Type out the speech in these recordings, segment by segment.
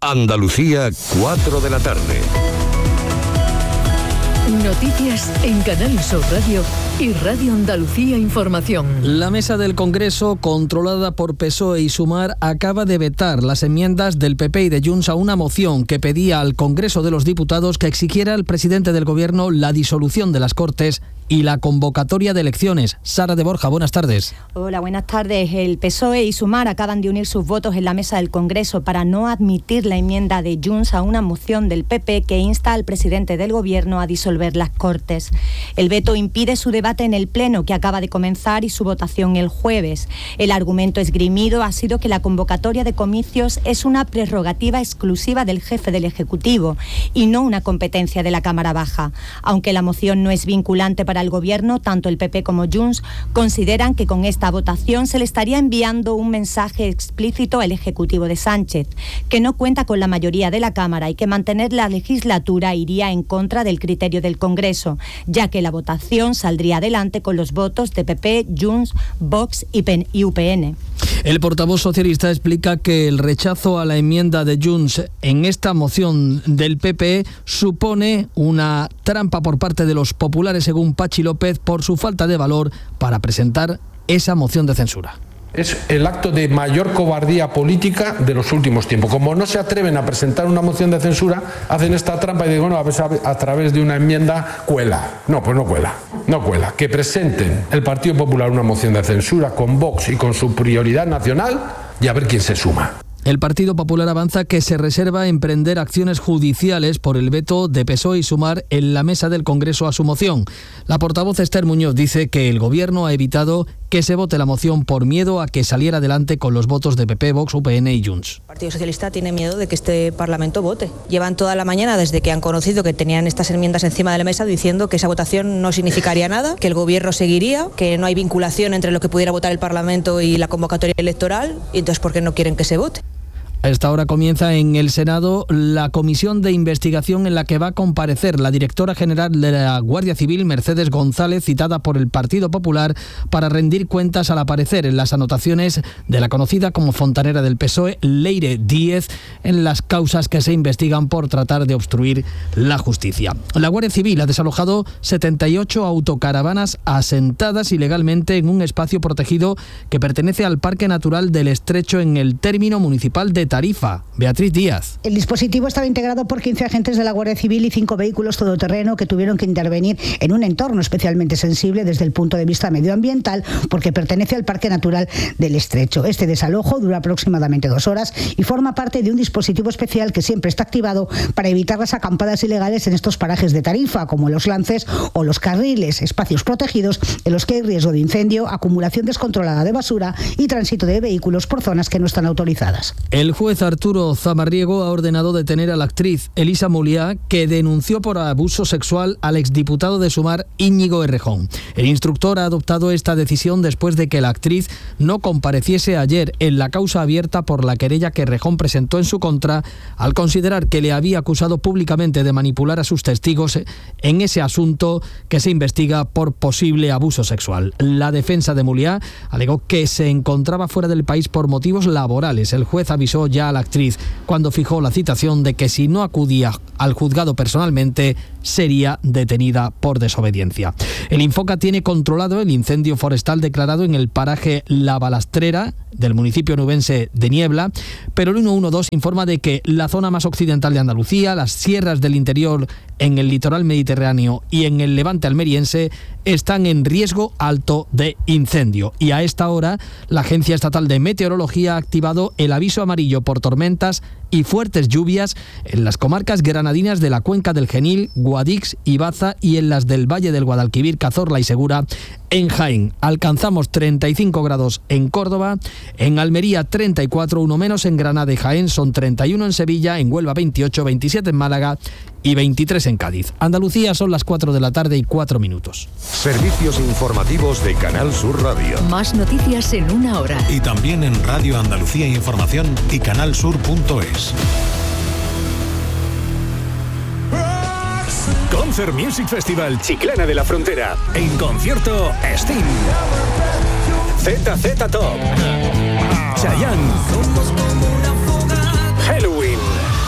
Andalucía, 4 de la tarde. Noticias en Canal Sur Radio y Radio Andalucía Información. La mesa del Congreso, controlada por PSOE y Sumar, acaba de vetar las enmiendas del PP y de Junts a una moción que pedía al Congreso de los Diputados que exigiera al presidente del Gobierno la disolución de las Cortes y la convocatoria de elecciones. Sara de Borja, buenas tardes. Hola, buenas tardes. El PSOE y Sumar acaban de unir sus votos en la mesa del Congreso para no admitir la enmienda de Junts a una moción del PP que insta al presidente del Gobierno a disolver las Cortes. El veto impide su debate en el Pleno, que acaba de comenzar, y su votación el jueves. El argumento esgrimido ha sido que la convocatoria de comicios es una prerrogativa exclusiva del jefe del Ejecutivo y no una competencia de la Cámara Baja. Aunque la moción no es vinculante para el Gobierno, tanto el PP como Junts consideran que con esta votación se le estaría enviando un mensaje explícito al Ejecutivo de Sánchez, que no cuenta con la mayoría de la Cámara y que mantener la legislatura iría en contra del criterio del Congreso, ya que la votación saldría adelante con los votos de PP, Junts, Vox y UPN. El portavoz socialista explica que el rechazo a la enmienda de Junts en esta moción del PP supone una trampa por parte de los populares, según Pachi López, por su falta de valor para presentar esa moción de censura. Es el acto de mayor cobardía política de los últimos tiempos. Como no se atreven a presentar una moción de censura, hacen esta trampa y digo, bueno, a través de una enmienda cuela. No, pues no cuela. Que presenten el Partido Popular una moción de censura con Vox y con su prioridad nacional y a ver quién se suma. El Partido Popular avanza que se reserva emprender acciones judiciales por el veto de PSOE y Sumar en la mesa del Congreso a su moción. La portavoz Esther Muñoz dice que el Gobierno ha evitado que se vote la moción por miedo a que saliera adelante con los votos de PP, Vox, UPN y Junts. El Partido Socialista tiene miedo de que este Parlamento vote. Llevan toda la mañana, desde que han conocido que tenían estas enmiendas encima de la mesa, diciendo que esa votación no significaría nada, que el Gobierno seguiría, que no hay vinculación entre lo que pudiera votar el Parlamento y la convocatoria electoral, y entonces ¿por qué no quieren que se vote? A esta hora comienza en el Senado la comisión de investigación en la que va a comparecer la directora general de la Guardia Civil, Mercedes González, citada por el Partido Popular para rendir cuentas al aparecer en las anotaciones de la conocida como fontanera del PSOE, Leire Díez, en las causas que se investigan por tratar de obstruir la justicia. La Guardia Civil ha desalojado 78 autocaravanas asentadas ilegalmente en un espacio protegido que pertenece al Parque Natural del Estrecho en el término municipal de Tarifa. Beatriz Díaz. El dispositivo estaba integrado por 15 agentes de la Guardia Civil y 5 vehículos todoterreno que tuvieron que intervenir en un entorno especialmente sensible desde el punto de vista medioambiental porque pertenece al Parque Natural del Estrecho. Este desalojo dura aproximadamente 2 horas y forma parte de un dispositivo especial que siempre está activado para evitar las acampadas ilegales en estos parajes de Tarifa, como los lances o los carriles, espacios protegidos en los que hay riesgo de incendio, acumulación descontrolada de basura y tránsito de vehículos por zonas que no están autorizadas. El juez Arturo Zamarriego ha ordenado detener a la actriz Elisa Muliá, que denunció por abuso sexual al exdiputado de Sumar, Íñigo Errejón. El instructor ha adoptado esta decisión después de que la actriz no compareciese ayer en la causa abierta por la querella que Errejón presentó en su contra al considerar que le había acusado públicamente de manipular a sus testigos en ese asunto que se investiga por posible abuso sexual. La defensa de Muliá alegó que se encontraba fuera del país por motivos laborales. El juez avisó ya a la actriz cuando fijó la citación de que si no acudía al juzgado personalmente sería detenida por desobediencia. El Infoca tiene controlado el incendio forestal declarado en el paraje La Balastrera del municipio nubense de Niebla, pero el 112 informa de que la zona más occidental de Andalucía, las sierras del interior en el litoral mediterráneo y en el levante almeriense están en riesgo alto de incendio. Y a esta hora la Agencia Estatal de Meteorología ha activado el aviso amarillo por tormentas y fuertes lluvias en las comarcas granadinas de la cuenca del Genil, Guadix y Baza y en las del Valle del Guadalquivir, Cazorla y Segura en Jaén. Alcanzamos 35 grados en Córdoba, en Almería 34, uno menos en Granada y Jaén, son 31 en Sevilla, en Huelva 28, 27 en Málaga y 23 en Cádiz. Andalucía son las 4 de la tarde y 4 minutos. Servicios informativos de Canal Sur Radio. Más noticias en una hora. Y también en Radio Andalucía Información y canalsur.es. Concert Music Festival Chiclana de la Frontera. En concierto, Sting, ZZ Top, Chayanne, Halloween,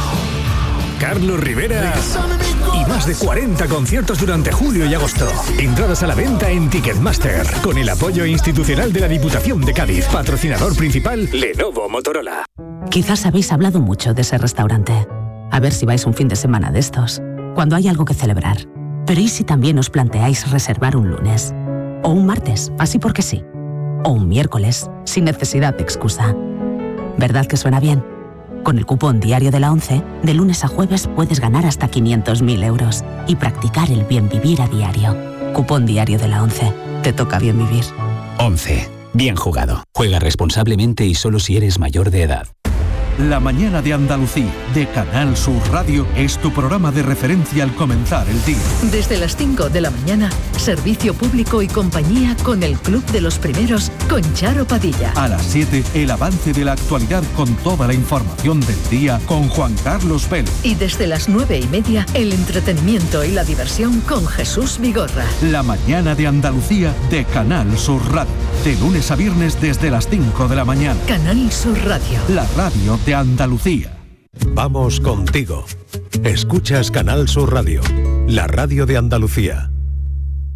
Carlos Rivera y más de 40 conciertos durante julio y agosto. Entradas a la venta en Ticketmaster, con el apoyo institucional de la Diputación de Cádiz. Patrocinador principal, Lenovo Motorola. Quizás habéis hablado mucho de ese restaurante. A ver si vais un fin de semana de estos, cuando hay algo que celebrar. Pero ¿y si también os planteáis reservar un lunes? O un martes, así porque sí. O un miércoles, sin necesidad de excusa. ¿Verdad que suena bien? Con el cupón diario de la ONCE, de lunes a jueves puedes ganar hasta 500.000 euros y practicar el bien vivir a diario. Cupón diario de la ONCE. Te toca bien vivir. 11. Bien jugado. Juega responsablemente y solo si eres mayor de edad. La mañana de Andalucía, de Canal Sur Radio, es tu programa de referencia al comenzar el día. Desde las 5 de la mañana, servicio público y compañía con el Club de los Primeros, con Charo Padilla. A las 7, el avance de la actualidad con toda la información del día con Juan Carlos Vélez. Y desde las 9:30, el entretenimiento y la diversión con Jesús Vigorra. La mañana de Andalucía, de Canal Sur Radio. De lunes a viernes desde las 5 de la mañana. Canal Sur Radio. La radio de Andalucía. Vamos contigo. Escuchas Canal Sur Radio, la radio de Andalucía.